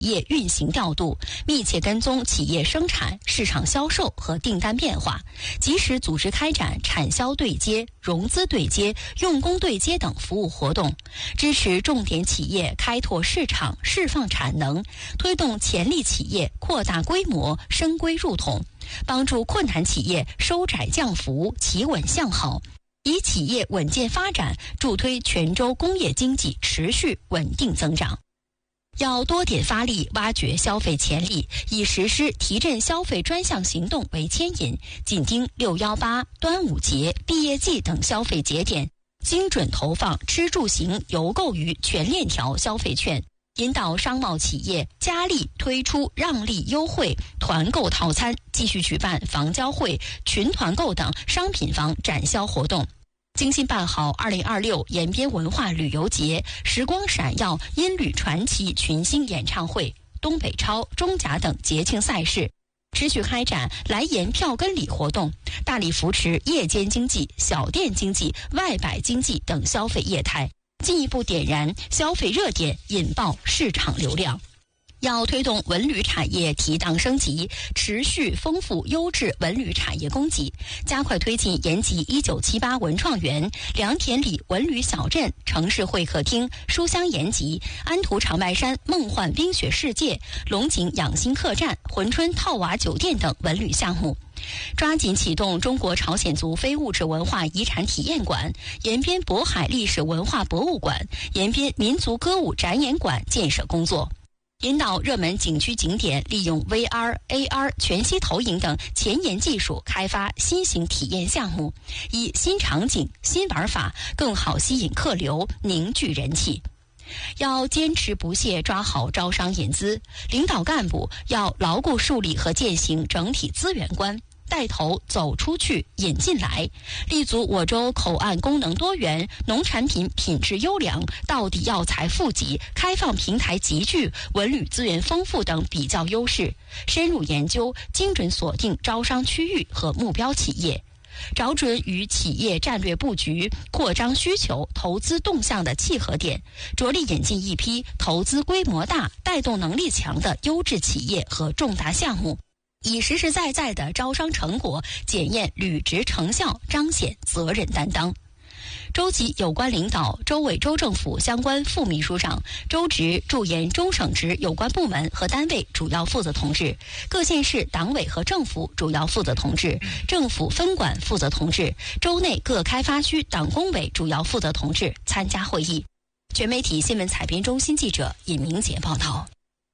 业运行调度，密切跟踪企业生产、市场销售和订单变化，及时组织开展产销对接、融资对接、用工对接等服务活动，支持重点企业开拓市场、释放产能，推动潜力企业扩大规模、升规入统，帮助困难企业收窄降幅、企稳向好，以企业稳健发展助推泉州工业经济持续稳定增长。要多点发力挖掘消费潜力，以实施提振消费专项行动为牵引，紧盯618、端午节、毕业季等消费节点，精准投放吃住行邮购于全链条消费券，引导商贸企业加力推出让利优惠、团购套餐，继续举办房交会、群团购等商品房展销活动。精心办好2026延边文化旅游节、时光闪耀音旅传奇群星演唱会、东北超、中甲等节庆赛事，持续开展来延票根礼活动，大力扶持夜间经济、小店经济、外摆经济等消费业态，进一步点燃消费热点，引爆市场流量。要推动文旅产业提档升级，持续丰富优质文旅产业供给，加快推进延吉1978文创园、良田里文旅小镇、城市会客厅、书香延吉、安图长白山梦幻冰雪世界、龙井养心客栈、珲春套娃酒店等文旅项目，抓紧启动中国朝鲜族非物质文化遗产体验馆、延边渤海历史文化博物馆、延边民族歌舞展演馆建设工作，引导热门景区景点利用 VR、AR、全息投影等前沿技术开发新型体验项目，以新场景、新玩法更好吸引客流，凝聚人气。要坚持不懈抓好招商引资，领导干部要牢固树立和践行整体资源观，带头走出去引进来，立足我州口岸功能多元、农产品品质优良、道地药材富集、开放平台集聚、文旅资源丰富等比较优势，深入研究，精准锁定招商区域和目标企业，找准与企业战略布局、扩张需求、投资动向的契合点，着力引进一批投资规模大、带动能力强的优质企业和重大项目，以实实在在的招商成果检验履职成效，彰显责任担当。州级有关领导、州委州政府相关副秘书长、州直驻研中省直有关部门和单位主要负责同志、各县市党委和政府主要负责同志、政府分管负责同志、州内各开发区党工委主要负责同志参加会议。全媒体新闻采编中心记者尹明杰报道。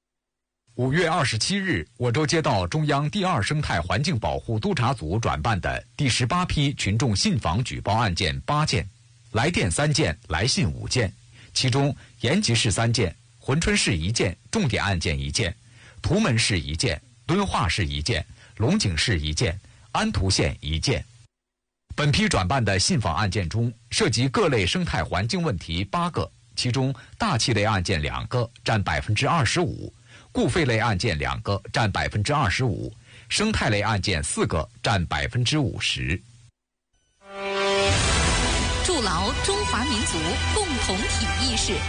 5月27日，我州接到中央第2生态环境保护督察组转办的第18批群众信访举报案件8件，来电3件，来信5件，其中延吉市3件，珲春市1件，重点案件1件，图门市1件，敦化市1件，龙井市1件，安图县1件。本批转办的信访案件中，涉及各类生态环境问题8个，其中大气类案件2个，占25%。固废类案件2个，占25%，生态类案件4个，占50%。 筑牢中华民族共同体意识。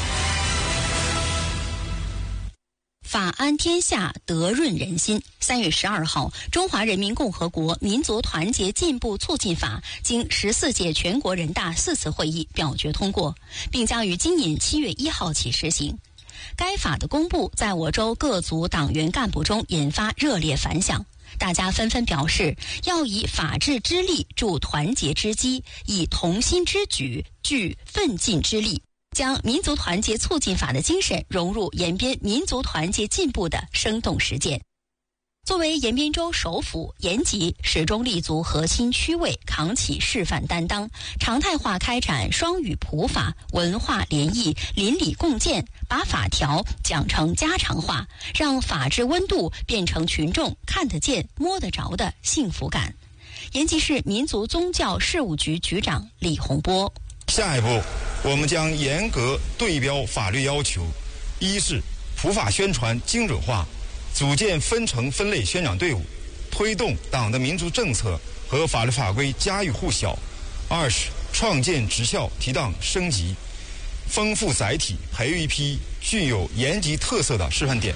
法安天下，德润人心。3月12号，中华人民共和国民族团结进步促进法经14届全国人大4次会议表决通过，并将于今年7月1号起实行。该法的公布在我州各族党员干部中引发热烈反响，大家纷纷表示要以法治之力助团结之基，以同心之举聚奋进之力，将民族团结促进法的精神融入延边民族团结进步的生动实践。作为延边州首府，延吉始终立足核心区位，扛起示范担当，常态化开展双语普法、文化联谊、邻里共建，把法条讲成家常话，让法治温度变成群众看得见、摸得着的幸福感。延吉市民族宗教事务局局长李洪波： 下一步，我们将严格对标法律要求，一是普法宣传精准化，组建分层分类宣讲队伍，推动党的民族政策和法律法规家喻户晓；二是创建职校提档升级， 丰富载体，培育一批具有延吉特色的示范点。